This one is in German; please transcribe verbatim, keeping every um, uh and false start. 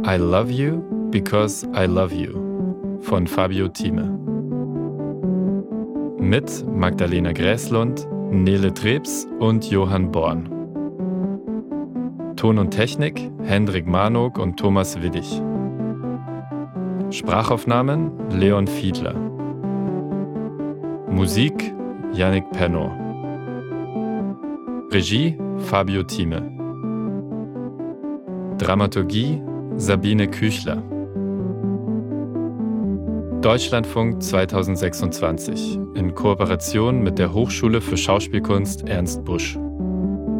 I Love You Because I Love You von Fabio Thieme. Mit Magdalena Gräslund, Nele Trebs und Johann Born. Ton und Technik Hendrik Manok und Thomas Willig. Sprachaufnahmen Leon Fiedler. Musik Yannick Penno. Regie Fabio Thieme. Dramaturgie Sabine Küchler. Deutschlandfunk zweitausendsechsundzwanzig in Kooperation mit der Hochschule für Schauspielkunst Ernst Busch.